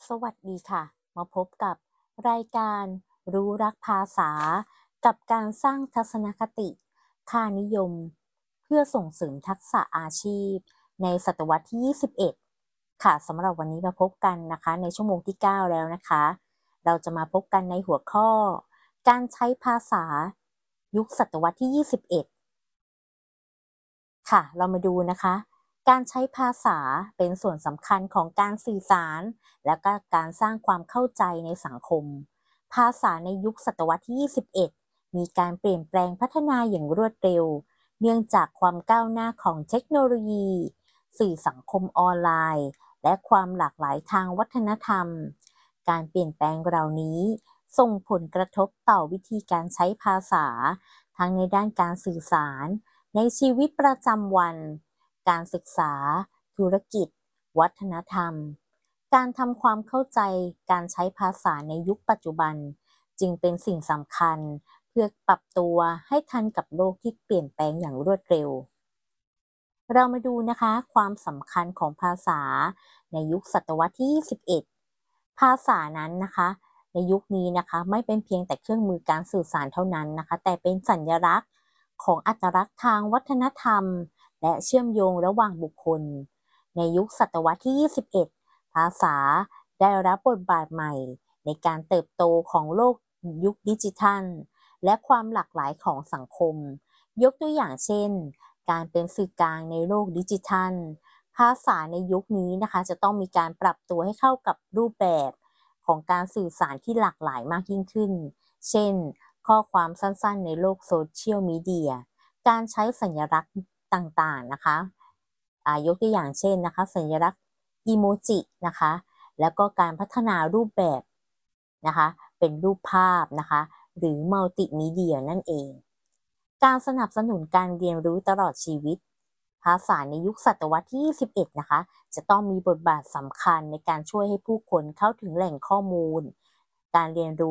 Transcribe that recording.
สวัสดีค่ะมาพบกับรายการรู้รักภาษากับการสร้างทัศนคติค่านิยมเพื่อส่งเสริมทักษะอาชีพในศตวรรษที่ 21 ค่ะสำหรับวันนี้มาพบกันนะคะในชั่วโมงที่ 9 แล้วนะคะเราจะมาพบกันในหัวข้อการใช้ภาษายุคศตวรรษที่ 21 ค่ะเรามาดูนะคะการใช้ภาษาเป็นส่วนสำคัญของการสื่อสารและก็การสร้างความเข้าใจในสังคมภาษาในยุคศตวรรษที่ 21 มีการเปลี่ยนแปลงพัฒนาอย่างรวดเร็วเนื่องจากความก้าวหน้าของเทคโนโลยีสื่อสังคมออนไลน์และความหลากหลายทางวัฒนธรรมการเปลี่ยนแปลงเหล่านี้ส่งผลกระทบต่อวิธีการใช้ภาษาทั้งในด้านการสื่อสารในชีวิตประจำวัน การศึกษา ธุรกิจ วัฒนธรรม การทำความเข้าใจการใช้ภาษาในยุคปัจจุบันจึงเป็นสิ่งสำคัญเพื่อปรับตัวให้ทันกับโลกที่เปลี่ยนแปลงอย่างรวดเร็ว เรามาดูนะคะความสำคัญของภาษาในยุคศตวรรษที่ 21 ภาษานั้นนะคะในยุคนี้นะคะไม่เป็นเพียงแต่เครื่องมือการสื่อสารเท่านั้นนะคะแต่เป็นสัญลักษณ์ของอัตลักษณ์ทางวัฒนธรรมและเชื่อมโยงระหว่างบุคคลในยุคศตวรรษที่ 21 ภาษาได้รับบทบาทใหม่ในการเติบโตของโลกยุคดิจิทัลและความหลากหลายของสังคมยกตัวอย่างเช่น การเป็นสื่อกลางในโลกดิจิทัลภาษาในยุคนี้นะคะจะต้องมีการปรับตัวให้เข้ากับรูปแบบของการสื่อสารที่หลากหลายมากยิ่งขึ้น เช่น ข้อความสั้นๆในโลกโซเชียลมีเดียการใช้สัญลักษณ์ต่างๆนะคะยกตัวอย่างเช่นนะคะสัญลักษณ์อีโมจินะคะแล้วก็การพัฒนารูปแบบนะคะเป็นรูปภาพนะคะหรือมัลติมีเดียนั่นเอง การสนับสนุนการเรียนรู้ตลอดชีวิตภาษาในยุคศตวรรษที่ 21 นะคะจะต้องมีบทบาทสำคัญในการช่วยให้ผู้คนเข้าถึงแหล่งข้อมูลการเรียนรู้